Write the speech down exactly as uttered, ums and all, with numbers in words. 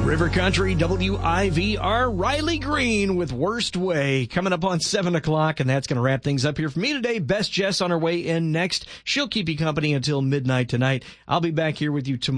River Country, W I V R, Riley Green with Worst Way coming up on seven o'clock, and that's going to wrap things up here for me today. Best Jess on her way in next. She'll keep you company until midnight tonight. I'll be back here with you tomorrow.